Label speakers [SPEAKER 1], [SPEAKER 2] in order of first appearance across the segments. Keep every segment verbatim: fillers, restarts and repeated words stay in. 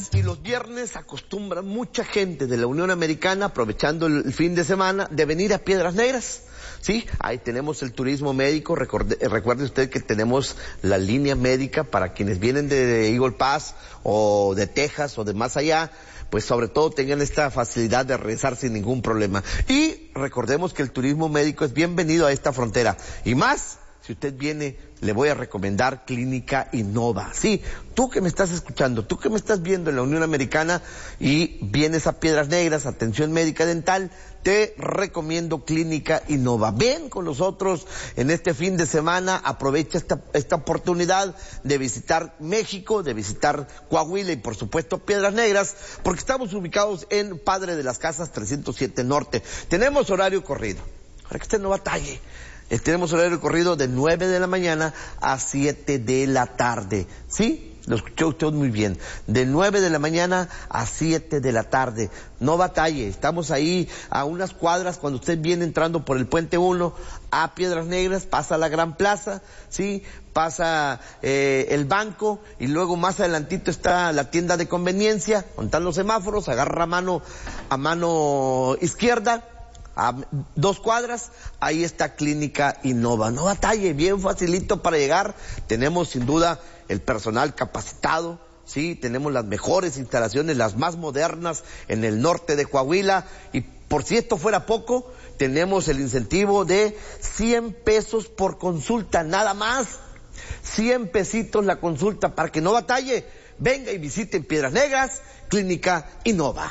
[SPEAKER 1] y los viernes acostumbra mucha gente de la Unión Americana, aprovechando el fin de semana, de venir a Piedras Negras. Sí, ahí tenemos el turismo médico. Recuerde, recuerde usted que tenemos la línea médica para quienes vienen de Eagle Pass o de Texas o de más allá, pues sobre todo tengan esta facilidad de regresar sin ningún problema. Y recordemos que el turismo médico es bienvenido a esta frontera. Y más, si usted viene, le voy a recomendar Clínica Innova. Sí, tú que me estás escuchando, tú que me estás viendo en la Unión Americana y vienes a Piedras Negras, atención médica dental, te recomiendo Clínica Innova. Ven con nosotros en este fin de semana, aprovecha esta, esta oportunidad de visitar México, de visitar Coahuila y por supuesto Piedras Negras, porque estamos ubicados en Padre de las Casas trescientos siete Norte. Tenemos horario corrido, para que usted no batalle. Eh, tenemos horario corrido de nueve de la mañana a siete de la tarde. ¿Sí? Lo escuchó usted muy bien. De nueve de la mañana a siete de la tarde. No batalle. Estamos ahí a unas cuadras cuando usted viene entrando por el Puente uno a Piedras Negras, pasa a la Gran Plaza, ¿sí? Pasa eh, el banco y luego más adelantito está la tienda de conveniencia, con los semáforos, agarra a mano, a mano izquierda. A dos cuadras, ahí está Clínica Innova. No batalle, bien facilito para llegar. Tenemos sin duda el personal capacitado, sí, tenemos las mejores instalaciones, las más modernas en el norte de Coahuila. Y por si esto fuera poco, tenemos el incentivo de cien pesos por consulta, nada más. cien pesitos la consulta para que no batalle. Venga y visite en Piedras Negras, Clínica Innova.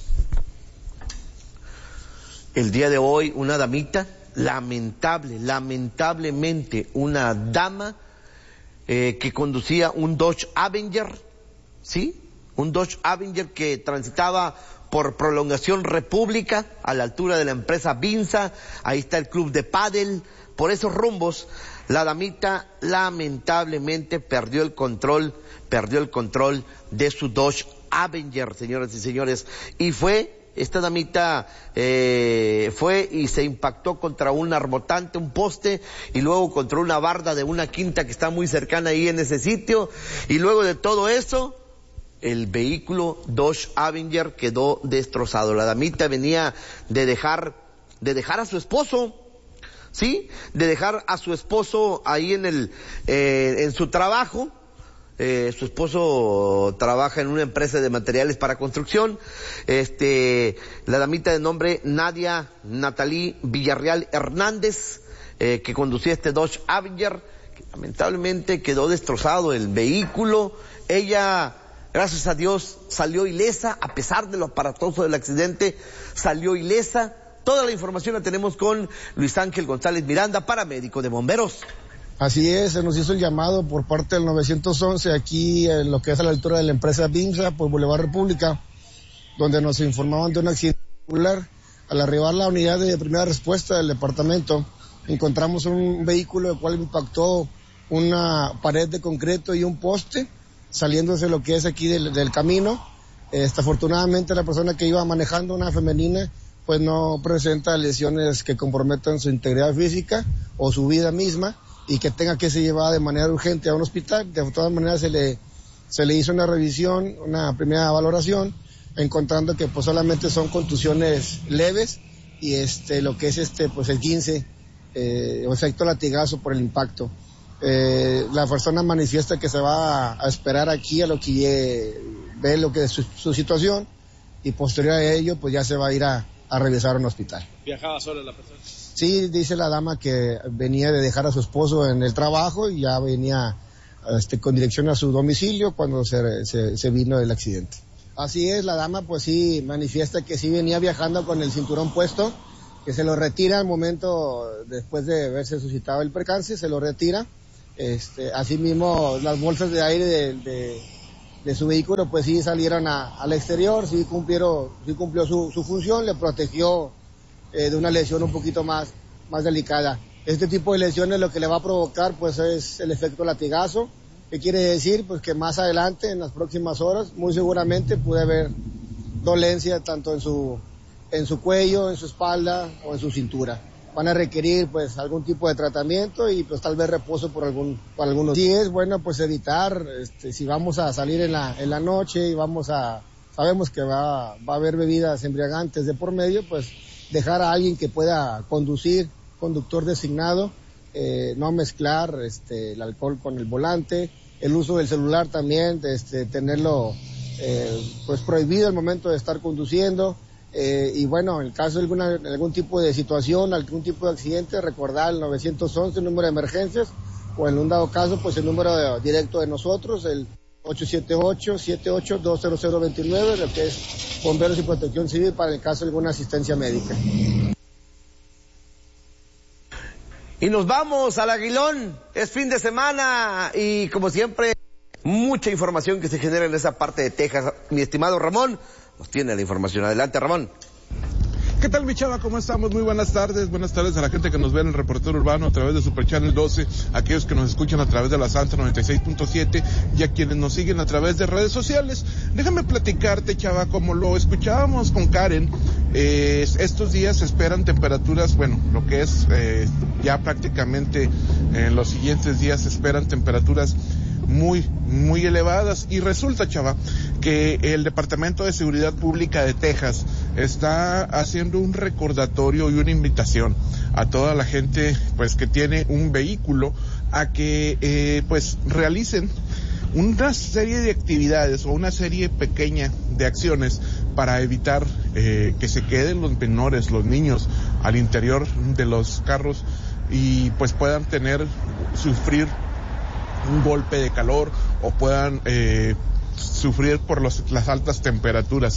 [SPEAKER 1] El día de hoy, una damita, lamentable, lamentablemente, una dama eh, que conducía un Dodge Avenger, ¿sí? Un Dodge Avenger que transitaba por Prolongación República, a la altura de la empresa Vinza, ahí está el club de pádel, por esos rumbos, la damita lamentablemente perdió el control, perdió el control de su Dodge Avenger, señoras y señores, y fue... Esta damita eh, fue y se impactó contra un arbotante, un poste, y luego contra una barda de una quinta que está muy cercana ahí en ese sitio. Y luego de todo eso, el vehículo Dodge Avenger quedó destrozado. La damita venía de dejar, de dejar a su esposo, ¿sí? De dejar a su esposo ahí en el, eh, en su trabajo. Eh, su esposo trabaja en una empresa de materiales para construcción. Este, la damita de nombre Nadia Natalí Villarreal Hernández, eh, que conducía este Dodge Avenger, que lamentablemente quedó destrozado el vehículo. Ella, gracias a Dios, salió ilesa, a pesar de lo aparatoso del accidente, salió ilesa. Toda la información la tenemos con Luis Ángel González Miranda, paramédico de bomberos.
[SPEAKER 2] Así es, se nos hizo el llamado por parte del nueve once aquí en lo que es a la altura de la empresa Vinza, por Boulevard República, donde nos informaban de un accidente vehicular. Al arribar la unidad de primera respuesta del departamento, encontramos un vehículo el cual impactó una pared de concreto y un poste, saliéndose lo que es aquí del, del camino. Este, afortunadamente la persona que iba manejando, una femenina, pues no presenta lesiones que comprometan su integridad física o su vida misma, y que tenga que ser llevada de manera urgente a un hospital. De todas maneras se le, se le hizo una revisión, una primera valoración, encontrando que pues solamente son contusiones leves y este, lo que es este, pues el quince, eh, o efecto latigazo por el impacto. Eh, la persona manifiesta que se va a, a esperar aquí a lo que llegue, ve lo que es su, su situación, y posterior a ello pues ya se va a ir a, a revisar a un hospital.
[SPEAKER 3] ¿Viajaba sola la persona?
[SPEAKER 2] Sí, dice la dama que venía de dejar a su esposo en el trabajo y ya venía este, con dirección a su domicilio cuando se, se, se vino el accidente. Así es, la dama pues sí manifiesta que sí venía viajando con el cinturón puesto, que se lo retira al momento después de haberse suscitado el percance, se lo retira. Este, asimismo, las bolsas de aire de, de, de su vehículo pues sí salieron a, al exterior, sí, cumplieron, sí cumplió su, su función, le protegió Eh, de una lesión un poquito más, más delicada. Este tipo de lesiones lo que le va a provocar pues es el efecto latigazo. ¿Qué quiere decir? Pues que más adelante, en las próximas horas, muy seguramente puede haber dolencia tanto en su, en su cuello, en su espalda o en su cintura. van a requerir pues algún tipo de tratamiento y pues tal vez reposo por algún por algunos días. Bueno, pues evitar, este, si vamos a salir en la en la noche y vamos a, sabemos que va, va a haber bebidas embriagantes de por medio, pues dejar a alguien que pueda conducir, conductor designado, eh, no mezclar este, el alcohol con el volante, el uso del celular también, este, tenerlo eh, pues prohibido al momento de estar conduciendo. Eh, y bueno, en el caso de alguna, algún tipo de situación, algún tipo de accidente, recordar el nueve once, el número de emergencias, o en un dado caso, pues el número de, directo de nosotros, el ocho siete ocho, siete ocho dos cero cero dos nueve, lo que es Bomberos y Protección Civil para el caso de alguna asistencia médica.
[SPEAKER 1] Y nos vamos al Aguilón, es fin de semana y como siempre, mucha información que se genera en esa parte de Texas. Mi estimado Ramón nos tiene la información. Adelante, Ramón.
[SPEAKER 3] ¿Qué tal, mi chava? ¿Cómo estamos? Muy buenas tardes. Buenas tardes a la gente que nos ve en el Reportero Urbano a través de Super Channel doce, a aquellos que nos escuchan a través de la Santa noventa y seis punto siete y a quienes nos siguen a través de redes sociales. Déjame platicarte, chava, como lo escuchábamos con Karen, eh, estos días se esperan temperaturas, bueno, lo que es eh, ya prácticamente en los siguientes días se esperan temperaturas muy, muy elevadas, y resulta, chava, que el Departamento de Seguridad Pública de Texas está haciendo un recordatorio y una invitación a toda la gente, pues, que tiene un vehículo, a que, eh, pues, realicen una serie de actividades o una serie pequeña de acciones para evitar eh, que se queden los menores, los niños, al interior de los carros y pues puedan tener, sufrir un golpe de calor o puedan eh, sufrir por los, las altas temperaturas.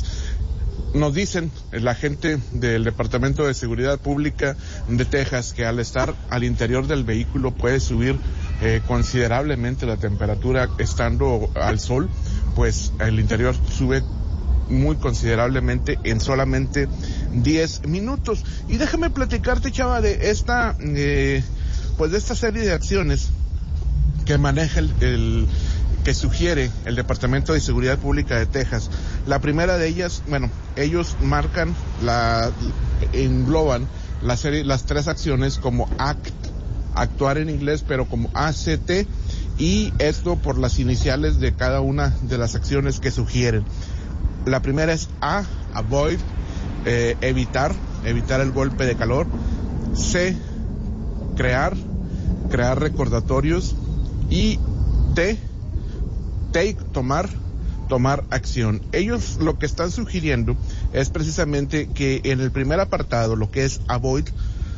[SPEAKER 3] Nos dicen la gente del Departamento de Seguridad Pública de Texas que al estar al interior del vehículo puede subir eh, considerablemente la temperatura estando al sol, pues el interior sube muy considerablemente en solamente diez minutos. Y déjame platicarte, chava, de esta, eh, pues de esta serie de acciones que maneja el, el que sugiere el Departamento de Seguridad Pública de Texas. La primera de ellas, bueno, ellos marcan la, engloban la serie, las tres acciones como ACT, actuar en inglés, pero como A C T, y esto por las iniciales de cada una de las acciones que sugieren. La primera es A, avoid, eh, evitar, evitar el golpe de calor. C, crear, crear recordatorios. Y T, take, tomar, tomar acción. Ellos lo que están sugiriendo es precisamente que en el primer apartado, lo que es avoid,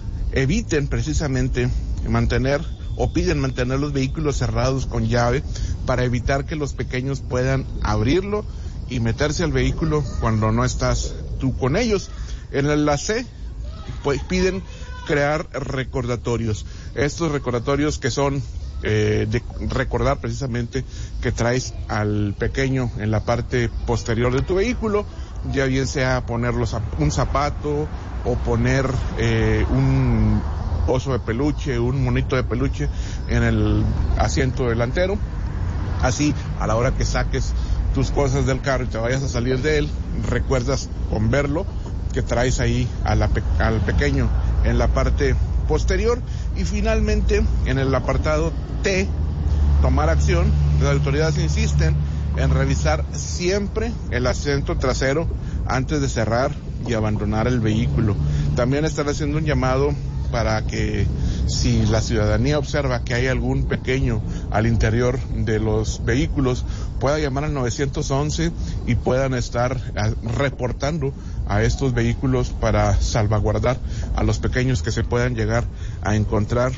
[SPEAKER 3] eviten precisamente mantener o piden mantener los vehículos cerrados con llave para evitar que los pequeños puedan abrirlo y meterse al vehículo cuando no estás tú con ellos. En la C, pues piden crear recordatorios. Estos recordatorios que son Eh, de recordar precisamente que traes al pequeño en la parte posterior de tu vehículo, ya bien sea ponerlos un zapato o poner eh, un oso de peluche, un monito de peluche en el asiento delantero. Así, a la hora que saques tus cosas del carro y te vayas a salir de él, recuerdas con verlo que traes ahí a la pe- al pequeño en la parte posterior. Y finalmente, en el apartado T, tomar acción, las autoridades insisten en revisar siempre el asiento trasero antes de cerrar y abandonar el vehículo. También están haciendo un llamado para que si la ciudadanía observa que hay algún pequeño al interior de los vehículos, pueda llamar al nueve once y puedan estar reportando a estos vehículos para salvaguardar a los pequeños que se puedan llegar a encontrar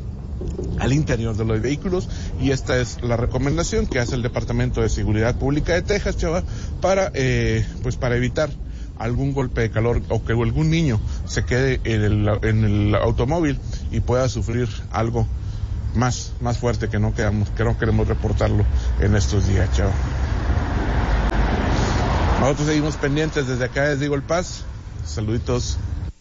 [SPEAKER 3] al interior de los vehículos. Y esta es la recomendación que hace el Departamento de Seguridad Pública de Texas, chava, para eh, pues para evitar algún golpe de calor o que algún niño se quede en el, en el automóvil y pueda sufrir algo más más fuerte que no queramos, que no queremos reportarlo en estos días, chava. Nosotros seguimos pendientes desde acá, les digo el Paz. Saluditos.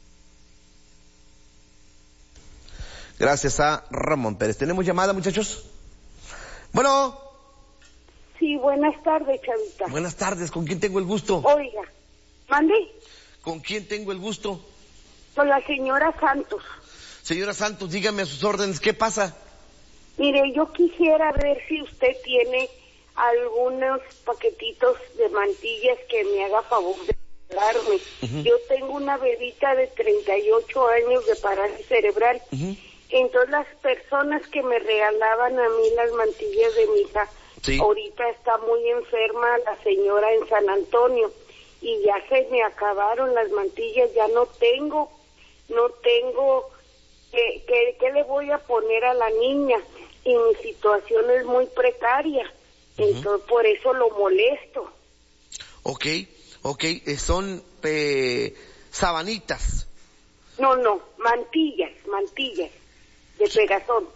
[SPEAKER 1] Gracias a Ramón Pérez. ¿Tenemos llamada, muchachos? Bueno.
[SPEAKER 4] Sí, buenas tardes, Chavita.
[SPEAKER 1] Buenas tardes, ¿con quién tengo el gusto?
[SPEAKER 4] Oiga, ¿mande?
[SPEAKER 1] ¿Con quién tengo el gusto?
[SPEAKER 4] Con la señora Santos.
[SPEAKER 1] Señora Santos, dígame a sus órdenes, ¿qué pasa?
[SPEAKER 4] Mire, yo quisiera ver si usted tiene algunos paquetitos de mantillas que me haga favor de regalarme. Uh-huh. Yo tengo una bebita de treinta y ocho años de parálisis cerebral. Uh-huh. Entonces las personas que me regalaban a mí las mantillas de mi hija, sí. Ahorita está muy enferma la señora en San Antonio y ya se me acabaron las mantillas, ya no tengo, no tengo, ¿qué, qué, qué le voy a poner a la niña? Y mi situación es muy precaria, uh-huh. Entonces por eso lo molesto.
[SPEAKER 1] Ok, ok, son eh, sabanitas.
[SPEAKER 4] No, no, mantillas, mantillas de pegazón.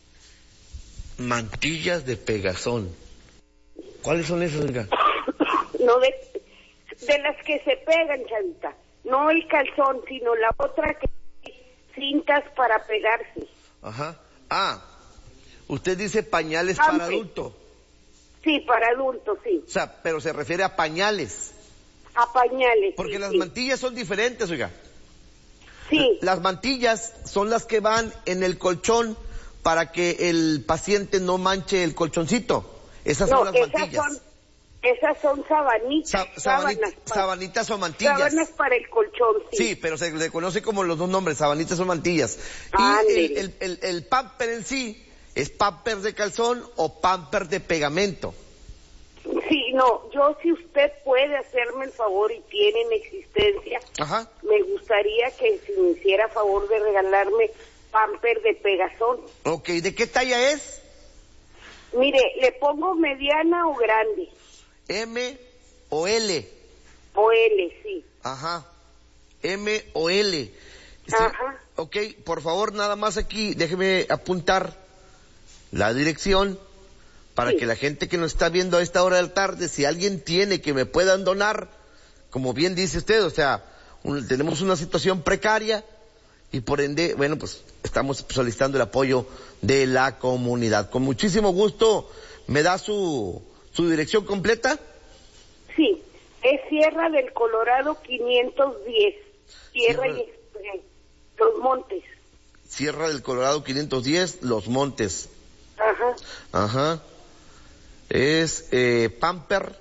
[SPEAKER 1] Mantillas de pegazón. ¿Cuáles son esas, oiga?
[SPEAKER 4] No, de, de las que se pegan, Chavita. No el calzón, sino la otra que cintas para pegarse.
[SPEAKER 1] Ajá. Ah, usted dice pañales Ampe. Para adulto.
[SPEAKER 4] Sí, para adulto, sí.
[SPEAKER 1] O sea, pero se refiere a pañales.
[SPEAKER 4] A pañales.
[SPEAKER 1] Porque
[SPEAKER 4] sí,
[SPEAKER 1] las
[SPEAKER 4] sí.
[SPEAKER 1] mantillas son diferentes, oiga.
[SPEAKER 4] Sí.
[SPEAKER 1] Las mantillas son las que van en el colchón para que el paciente no manche el colchoncito. Esas
[SPEAKER 4] no,
[SPEAKER 1] son las
[SPEAKER 4] esas
[SPEAKER 1] mantillas.
[SPEAKER 4] Son, esas son sabanitas.
[SPEAKER 1] Sa sabanita, sábanas, sabanitas o mantillas.
[SPEAKER 4] Sábanas para el colchón, sí.
[SPEAKER 1] Sí, pero se le conoce como los dos nombres, sabanitas o mantillas.
[SPEAKER 4] Ah,
[SPEAKER 1] y el, el, el, el pamper en sí es pamper de calzón o pamper de pegamento.
[SPEAKER 4] Sí, no, yo si usted puede hacerme el favor y tiene en existencia, Ajá. me gustaría que si me hiciera favor de regalarme pamper de pegazón.
[SPEAKER 1] Ok, ¿de qué talla es?
[SPEAKER 4] Mire, ¿le pongo mediana o grande?
[SPEAKER 1] M o L.
[SPEAKER 4] O L, sí.
[SPEAKER 1] Ajá. M o L. Sí.
[SPEAKER 4] Ajá.
[SPEAKER 1] Ok, por favor, nada más aquí, déjeme apuntar la dirección para sí. que la gente que nos está viendo a esta hora de la tarde, si alguien tiene que me puedan donar, como bien dice usted, o sea, un, tenemos una situación precaria y por ende, bueno, pues estamos solicitando el apoyo de la comunidad. Con muchísimo gusto, ¿me da su, su dirección completa?
[SPEAKER 4] Sí, es Sierra del Colorado quinientos diez, Sierra y eh, Los Montes.
[SPEAKER 1] Sierra del Colorado quinientos diez, Los Montes.
[SPEAKER 4] Ajá.
[SPEAKER 1] Ajá. Es eh, pamper.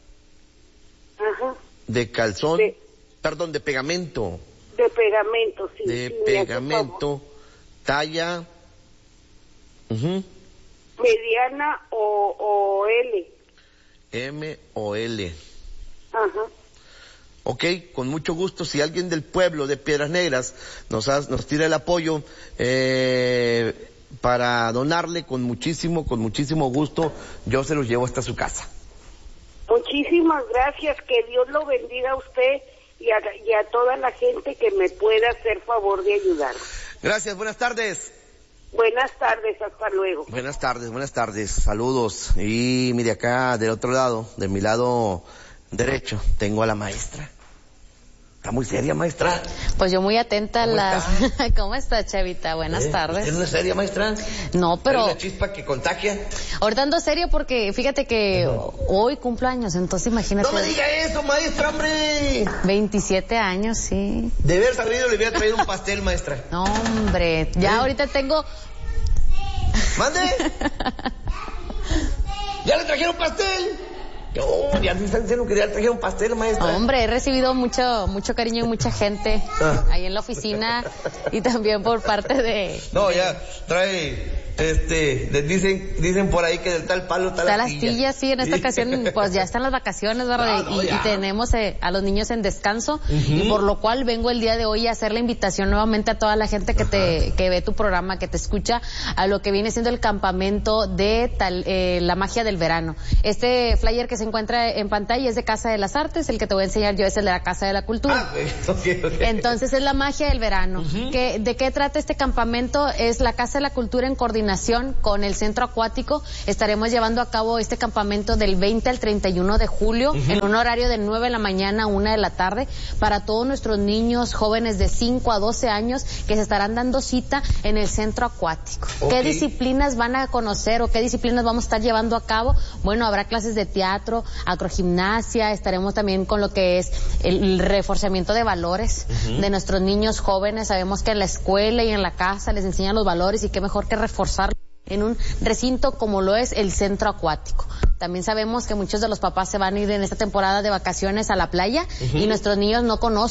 [SPEAKER 4] Ajá.
[SPEAKER 1] De calzón,
[SPEAKER 4] de,
[SPEAKER 1] perdón, de pegamento.
[SPEAKER 4] De pegamento, sí.
[SPEAKER 1] De
[SPEAKER 4] sí,
[SPEAKER 1] pegamento, talla. Uh-huh.
[SPEAKER 4] Mediana o, o L.
[SPEAKER 1] M o L.
[SPEAKER 4] Ajá.
[SPEAKER 1] Ok, con mucho gusto, si alguien del pueblo de Piedras Negras nos, ha, nos tira el apoyo eh, para donarle, con muchísimo, con muchísimo gusto, yo se los llevo hasta su casa.
[SPEAKER 4] Muchísimas gracias, que Dios lo bendiga a usted y a, y a toda la gente que me pueda hacer favor de ayudar.
[SPEAKER 1] Gracias, buenas tardes.
[SPEAKER 4] Buenas tardes, hasta luego.
[SPEAKER 1] Buenas tardes, buenas tardes, saludos. Y mire acá, del otro lado, de mi lado derecho, tengo a la maestra. ¿Está muy seria, maestra?
[SPEAKER 5] Pues yo muy atenta a las...
[SPEAKER 1] Está?
[SPEAKER 5] ¿Cómo está, Chavita? Buenas
[SPEAKER 1] ¿Eh?
[SPEAKER 5] tardes.
[SPEAKER 1] ¿Usted no es seria, maestra?
[SPEAKER 5] No, pero...
[SPEAKER 1] ¿Es una chispa que contagia?
[SPEAKER 5] Ahorita ando serio porque fíjate que uh-huh. hoy cumplo años, entonces imagínate...
[SPEAKER 1] ¡No me diga eso, maestra, hombre!
[SPEAKER 5] veintisiete años, sí.
[SPEAKER 1] De haber sabido le hubiera traído un pastel, maestra.
[SPEAKER 5] No, hombre, ya ¿Eh? ahorita tengo...
[SPEAKER 1] ¡Mande! ¿Ya le trajeron pastel? No, ya me están diciendo que ya trajeron pastel, maestra.
[SPEAKER 5] Hombre, he recibido mucho mucho cariño de mucha gente ah. ahí en la oficina y también por parte de...
[SPEAKER 1] No, ya trae... Este, dicen, dicen por ahí que del tal palo está,
[SPEAKER 5] está
[SPEAKER 1] la
[SPEAKER 5] astilla. Está la astilla, sí, en esta ocasión, pues ya están las vacaciones, ¿verdad? No, no, y, y tenemos eh, a los niños en descanso, uh-huh. y por lo cual vengo el día de hoy a hacer la invitación nuevamente a toda la gente que te, que ve tu programa, que te escucha, a lo que viene siendo el campamento de tal, eh, la magia del verano. Este flyer que se encuentra en pantalla es de Casa de las Artes, el que te voy a enseñar yo es el de la Casa de la Cultura.
[SPEAKER 1] Ah, okay, okay.
[SPEAKER 5] Entonces es la magia del verano. Uh-huh. ¿Qué, ¿De qué trata este campamento? Es la Casa de la Cultura en coordinación coordinación con el Centro Acuático, estaremos llevando a cabo este campamento del veinte al treinta y uno de julio, uh-huh. en un horario de nueve de la mañana a una de la tarde, para todos nuestros niños jóvenes de cinco a doce años que se estarán dando cita en el Centro Acuático. Okay. ¿Qué disciplinas van a conocer o qué disciplinas vamos a estar llevando a cabo? Bueno, habrá clases de teatro, acrogimnasia, estaremos también con lo que es el, el reforzamiento de valores uh-huh. de nuestros niños jóvenes. Sabemos que en la escuela y en la casa les enseñan los valores y qué mejor que reforzarlos en un recinto como lo es el Centro Acuático. También sabemos que muchos de los papás se van a ir en esta temporada de vacaciones a la playa uh-huh. y nuestros niños no conocen